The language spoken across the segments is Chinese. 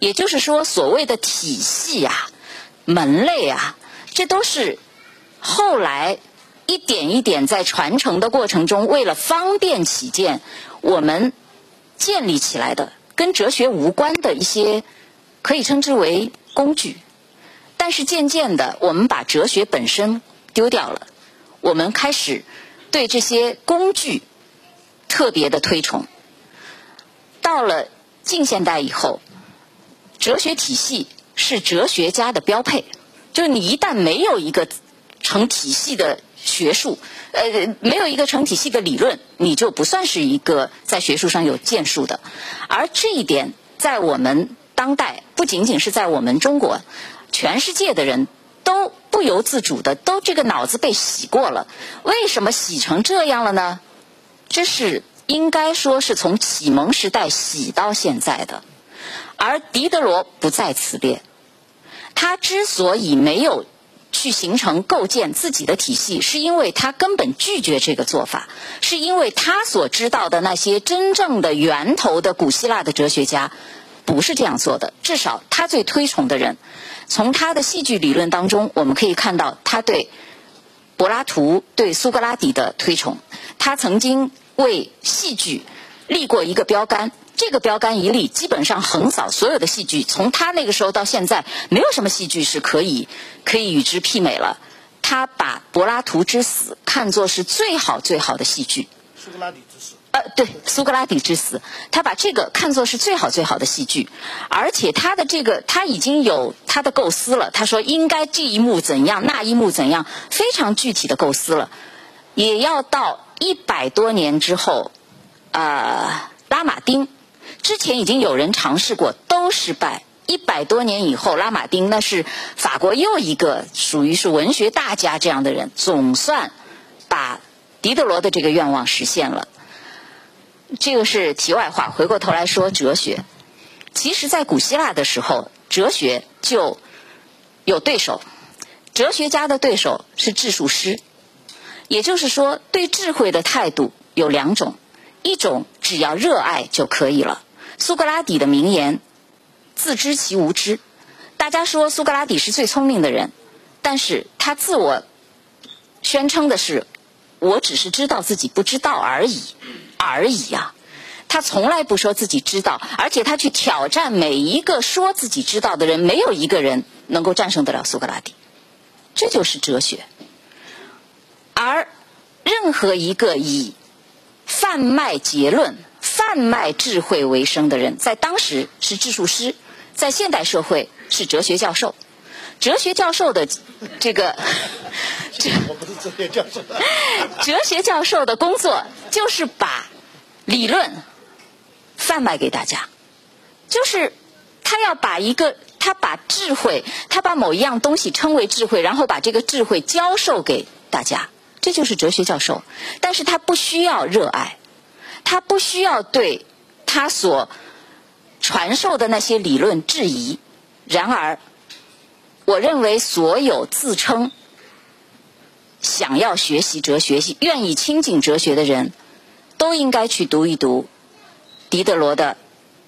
也就是说，所谓的体系啊、门类啊，这都是后来一点一点在传承的过程中，为了方便起见，我们建立起来的，跟哲学无关的一些可以称之为工具。但是渐渐的，我们把哲学本身丢掉了，我们开始对这些工具特别的推崇。到了近现代以后，哲学体系是哲学家的标配，就是你一旦没有一个成体系的学术，没有一个成体系的理论，你就不算是一个在学术上有建树的。而这一点在我们当代，不仅仅是在我们中国，全世界的人都不由自主的都这个脑子被洗过了。为什么洗成这样了呢？这是应该说是从启蒙时代洗到现在的。而狄德罗不在此列，他之所以没有去形成构建自己的体系，是因为他根本拒绝这个做法，是因为他所知道的那些真正的源头的古希腊的哲学家不是这样做的。至少他最推崇的人，从他的戏剧理论当中，我们可以看到他对柏拉图、对苏格拉底的推崇。他曾经为戏剧立过一个标杆，这个标杆一立，基本上横扫所有的戏剧，从他那个时候到现在，没有什么戏剧是可以与之媲美了。他把柏拉图之死看作是最好最好的戏剧。 苏格拉底之死。 对，苏格拉底之死，他把这个看作是最好最好的戏剧，而且他的这个他已经有他的构思了。他说应该这一幕怎样，那一幕怎样，非常具体的构思了。也要到100多年之后，拉马丁之前已经有人尝试过，都失败。100多年以后，拉马丁那是法国又一个属于是文学大家这样的人，总算把狄德罗的这个愿望实现了。这个是题外话，回过头来说哲学。其实在古希腊的时候，哲学就有对手，哲学家的对手是智术师。也就是说，对智慧的态度有2种，一种只要热爱就可以了。苏格拉底的名言，自知其无知。大家说苏格拉底是最聪明的人，但是他自我宣称的是，我只是知道自己不知道而已啊。他从来不说自己知道，而且他去挑战每一个说自己知道的人，没有一个人能够战胜得了苏格拉底。这就是哲学。而任何一个以贩卖结论、贩卖智慧为生的人，在当时是智术师，在现代社会是哲学教授。哲学教授的这个我不是哲学教授。 哲学教授的工作就是把理论贩卖给大家，就是他把智慧，他把某一样东西称为智慧，然后把这个智慧教授给大家，这就是哲学教授。但是他不需要热爱，他不需要对他所传授的那些理论质疑。然而我认为所有自称想要学习哲学、愿意亲近哲学的人，都应该去读一读狄德罗的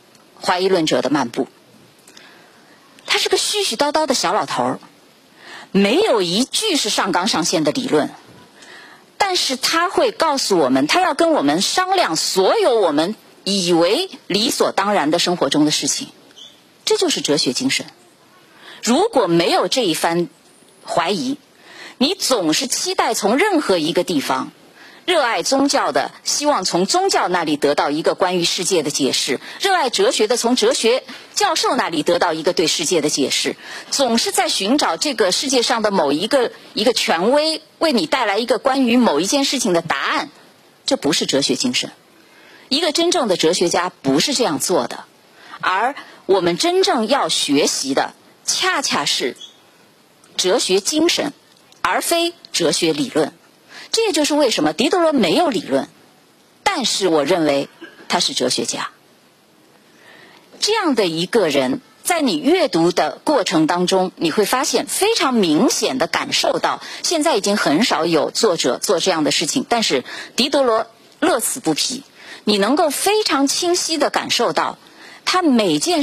《怀疑论者的漫步》。他是个絮絮叨叨的小老头，没有一句是上纲上线的理论，但是他会告诉我们，他要跟我们商量所有我们以为理所当然的生活中的事情。这就是哲学精神。如果没有这一番怀疑，你总是期待从任何一个地方，热爱宗教的希望从宗教那里得到一个关于世界的解释，热爱哲学的从哲学教授那里得到一个对世界的解释，总是在寻找这个世界上的某一个权威为你带来一个关于某一件事情的答案。这不是哲学精神。一个真正的哲学家不是这样做的，而我们真正要学习的恰恰是哲学精神，而非哲学理论。这也就是为什么狄德罗没有理论，但是我认为他是哲学家。这样的一个人，在你阅读的过程当中，你会发现非常明显的感受到，现在已经很少有作者做这样的事情，但是狄德罗乐此不疲。你能够非常清晰地感受到，他每件